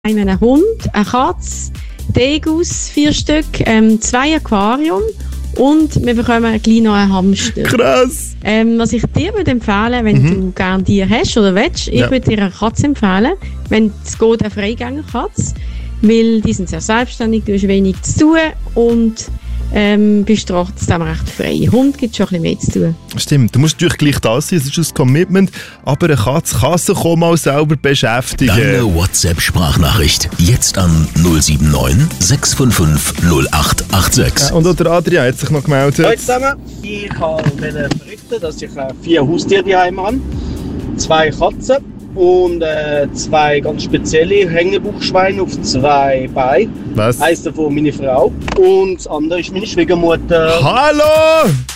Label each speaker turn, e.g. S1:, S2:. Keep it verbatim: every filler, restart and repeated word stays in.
S1: einen Hund, eine Katze, Tegus, vier Stück, ähm, zwei Aquarium und wir bekommen gleich noch einen Hamster.
S2: Krass!
S1: Ähm, was ich dir würde empfehlen, wenn mhm. du gerne Tiere hast oder willst, ich ja. würde dir eine Katze empfehlen, wenn es geht, eine Freigängerkatze, weil die sind sehr selbstständig, du hast wenig zu tun und ähm, bist trotzdem recht frei. Hund gibt schon ein bisschen mehr zu tun.
S2: Stimmt, du musst natürlich gleich da sein, es ist ein Commitment, aber eine Katze kann sich auch mal selber beschäftigen.
S3: Deine WhatsApp-Sprachnachricht jetzt an null sieben neun sechs fünf fünf null acht acht sechs.
S2: Ja, und auch der Adrian hat sich noch gemeldet.
S4: Hallo zusammen, ich wollte berichten, dass ich vier Haustiere daheim habe, zwei Katzen und äh, zwei ganz spezielle Hängebuchschweine auf zwei Beinen.
S2: Was?
S4: Eins davon meine Frau und das andere ist meine Schwiegermutter.
S2: Hallo!